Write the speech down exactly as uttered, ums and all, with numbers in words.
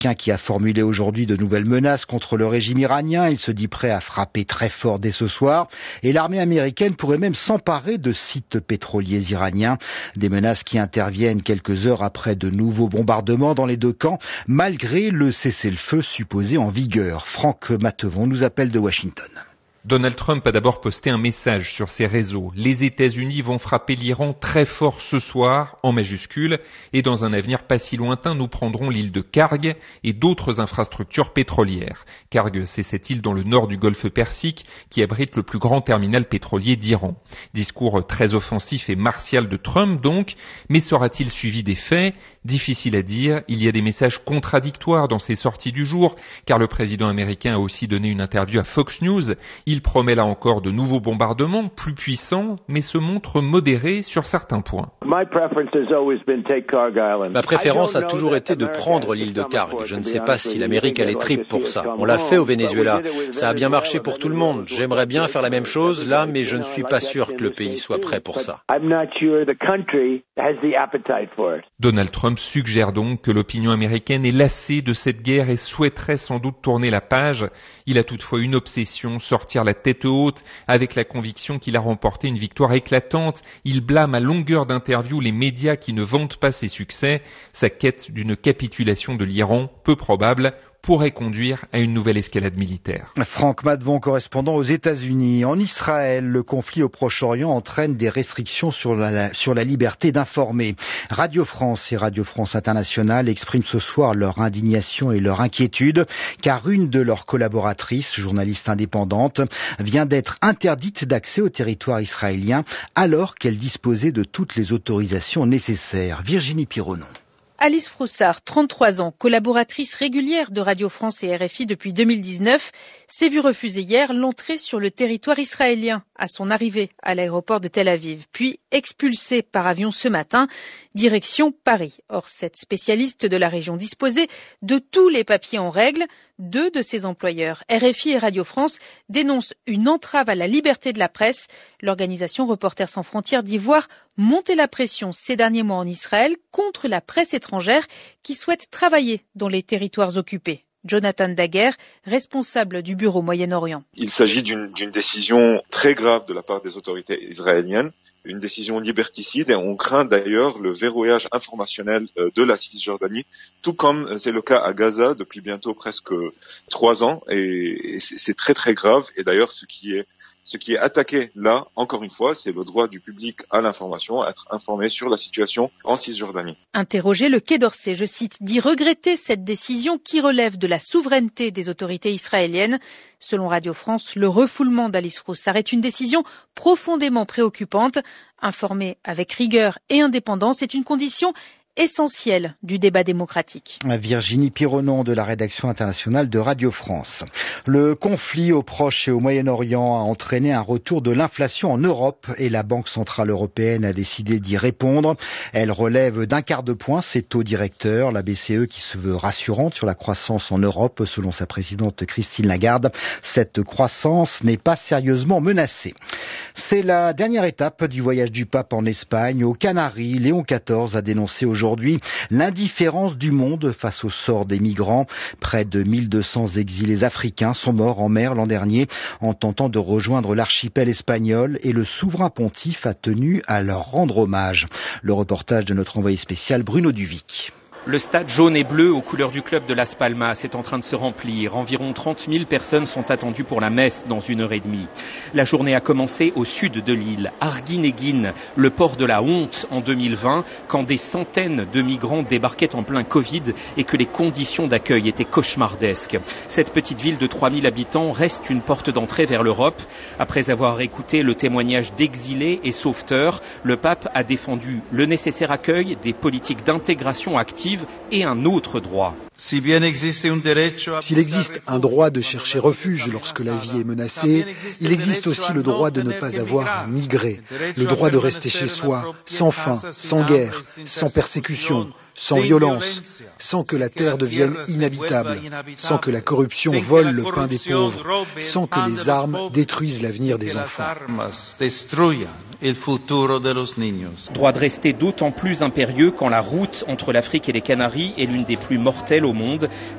qui a formulé aujourd'hui de nouvelles menaces contre le régime iranien. Il se dit prêt à frapper très fort dès ce soir. Et l'armée américaine pourrait même s'emparer de sites pétroliers iraniens. Des menaces qui interviennent quelques heures après de nouveaux bombardements dans les deux camps, malgré le cessez-le-feu supposé en vigueur. Franck Matevon nous appelle de Washington. Donald Trump a d'abord posté un message sur ses réseaux. Les États-Unis vont frapper l'Iran très fort ce soir, en majuscule, et dans un avenir pas si lointain, nous prendrons l'île de Karg et d'autres infrastructures pétrolières. Karg, c'est cette île dans le nord du golfe Persique qui abrite le plus grand terminal pétrolier d'Iran. Discours très offensif et martial de Trump donc, mais sera-t-il suivi des faits? Difficile à dire, il y a des messages contradictoires dans ces sorties du jour, car le président américain a aussi donné une interview à Fox News. Il promet là encore de nouveaux bombardements, plus puissants, mais se montre modéré sur certains points. Ma préférence a toujours été de prendre l'île de Karg. Je ne sais pas si l'Amérique a les tripes pour ça. On l'a fait au Venezuela. Ça a bien marché pour tout le monde. J'aimerais bien faire la même chose là, mais je ne suis pas sûr que le pays soit prêt pour ça. Donald Trump suggère donc que l'opinion américaine est lassée de cette guerre et souhaiterait sans doute tourner la page. Il a toutefois une obsession, sortir la tête haute, avec la conviction qu'il a remporté une victoire éclatante. Il blâme à longueur d'interview les médias qui ne vantent pas ses succès. Sa quête d'une capitulation de l'Iran, peu probable, pourrait conduire à une nouvelle escalade militaire. Franck Matevon, correspondant aux États-Unis. En Israël, le conflit au Proche-Orient entraîne des restrictions sur la, sur la liberté d'informer. Radio France et Radio France Internationale expriment ce soir leur indignation et leur inquiétude, car une de leurs collaboratrices, journaliste indépendante, vient d'être interdite d'accès au territoire israélien alors qu'elle disposait de toutes les autorisations nécessaires. Virginie Pironon. Alice Froussard, trente-trois ans, collaboratrice régulière de Radio France et R F I depuis deux mille dix-neuf, s'est vue refuser hier l'entrée sur le territoire israélien à son arrivée à l'aéroport de Tel Aviv, puis expulsée par avion ce matin, direction Paris. Or, cette spécialiste de la région disposait de tous les papiers en règle. Deux de ses employeurs, R F I et Radio France, dénoncent une entrave à la liberté de la presse. L'organisation Reporters sans frontières dit voir monter la pression ces derniers mois en Israël contre la presse étrangère qui souhaite travailler dans les territoires occupés. Jonathan Daguerre, responsable du bureau Moyen-Orient. Il s'agit d'une, d'une décision très grave de la part des autorités israéliennes, une décision liberticide, et on craint d'ailleurs le verrouillage informationnel de la Cisjordanie, tout comme c'est le cas à Gaza depuis bientôt presque trois ans, et c'est très très grave. Et d'ailleurs, ce qui est Ce qui est attaqué là, encore une fois, c'est le droit du public à l'information, à être informé sur la situation en Cisjordanie. Interrogé, le Quai d'Orsay, je cite, dit regretter cette décision qui relève de la souveraineté des autorités israéliennes. Selon Radio France, le refoulement d'Alice Froussard est une décision profondément préoccupante. Informer avec rigueur et indépendance est une condition essentiel du débat démocratique. Virginie Pironon de la rédaction internationale de Radio France. Le conflit au Proche et au Moyen-Orient a entraîné un retour de l'inflation en Europe et la Banque centrale européenne a décidé d'y répondre. Elle relève d'un quart de point ses taux directeurs. La B C E qui se veut rassurante sur la croissance en Europe, selon sa présidente Christine Lagarde. Cette croissance n'est pas sérieusement menacée. C'est la dernière étape du voyage du pape en Espagne. Aux Canaries, Léon quatorze a dénoncé aujourd'hui Aujourd'hui, l'indifférence du monde face au sort des migrants. Près de mille deux cents exilés africains sont morts en mer l'an dernier en tentant de rejoindre l'archipel espagnol et le souverain pontife a tenu à leur rendre hommage. Le reportage de notre envoyé spécial Bruno Duvic. Le stade jaune et bleu aux couleurs du club de Las Palmas est en train de se remplir. Environ trente mille personnes sont attendues pour la messe dans une heure et demie. La journée a commencé au sud de l'île, Arguineguín, le port de la honte en deux mille vingt, quand des centaines de migrants débarquaient en plein Covid et que les conditions d'accueil étaient cauchemardesques. Cette petite ville de trois mille habitants reste une porte d'entrée vers l'Europe. Après avoir écouté le témoignage d'exilés et sauveteurs, le pape a défendu le nécessaire accueil, des politiques d'intégration active et un autre droit. S'il existe un droit de chercher refuge lorsque la vie est menacée, il existe aussi le droit de ne pas avoir à migrer, le droit de rester chez soi, sans faim, sans guerre, sans persécution, sans violence, sans que la terre devienne inhabitable, sans que la corruption vole le pain des pauvres, sans que les armes détruisent l'avenir des enfants. Droit de rester d'autant plus impérieux quand la route entre l'Afrique et les Canaries est l'une des plus mortelles au monde.